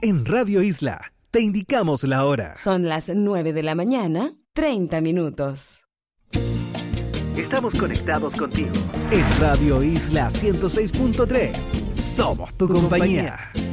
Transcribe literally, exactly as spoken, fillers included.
En Radio Isla te indicamos la hora. Son las nueve de la mañana, treinta minutos. Estamos conectados contigo. En Radio Isla ciento seis punto tres. Somos tu compañía.